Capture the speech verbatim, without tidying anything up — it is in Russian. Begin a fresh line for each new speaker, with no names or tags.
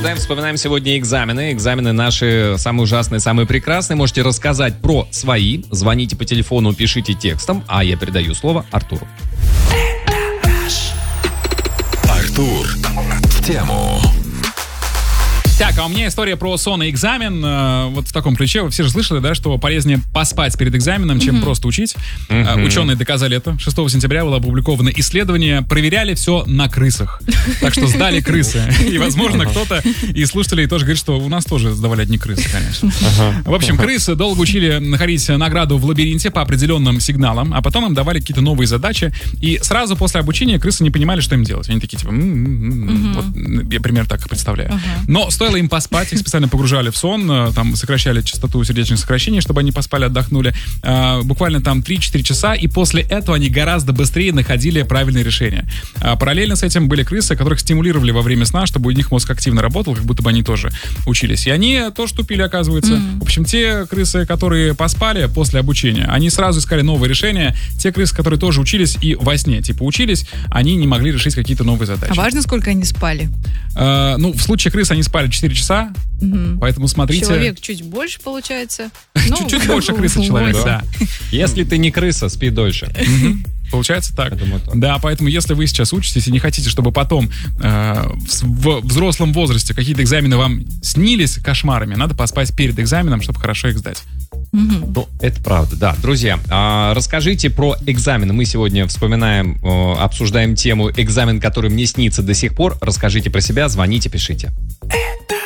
Обсуждаем, вспоминаем сегодня экзамены. Экзамены наши самые ужасные, самые прекрасные. Можете рассказать про свои. Звоните по телефону, пишите текстом, а я передаю слово Артуру.
Артур в тему.
Так, а у меня история про сон и экзамен. э, Вот в таком ключе. Вы все же слышали, да, что полезнее поспать перед экзаменом, чем mm-hmm. просто учить. Mm-hmm. Э, Ученые доказали это. шестого сентября было опубликовано исследование. Проверяли все на крысах. Так что сдали крысы. И, возможно, кто-то из слушателей тоже говорит, что у нас тоже сдавали одни крысы, конечно. В общем, крысы долго учили находить награду в лабиринте по определенным сигналам, а потом им давали какие-то новые задачи. И сразу после обучения крысы не понимали, что им делать. Они такие, типа, м-м-м-м. Вот, я примерно так и представляю. Но стоило им поспать, их специально погружали в сон, там сокращали частоту сердечных сокращений, чтобы они поспали, отдохнули. А, буквально там три-четыре часа, и после этого они гораздо быстрее находили правильные решения. А, параллельно с этим были крысы, которых стимулировали во время сна, чтобы у них мозг активно работал, как будто бы они тоже учились. И они тоже тупили, оказывается. Mm. В общем, те крысы, которые поспали после обучения, они сразу искали новые решения. Те крысы, которые тоже учились и во сне, типа учились, они не могли решить какие-то новые задачи.
А важно, сколько они спали?
А, ну, в случае крыс они спали четыре часа, угу. Поэтому смотрите...
Человек чуть больше, получается.
Чуть-чуть больше крысы человек, да.
Если ты не крыса, спи дольше.
Получается так. Да, поэтому если вы сейчас учитесь и не хотите, чтобы потом э, в взрослом возрасте какие-то экзамены вам снились кошмарами, надо поспать перед экзаменом, чтобы хорошо их сдать.
Mm-hmm. Ну, это правда, да. Друзья, а, расскажите про экзамены. Мы сегодня вспоминаем, э, обсуждаем тему экзамен, который мне снится до сих пор. Расскажите про себя, звоните, пишите.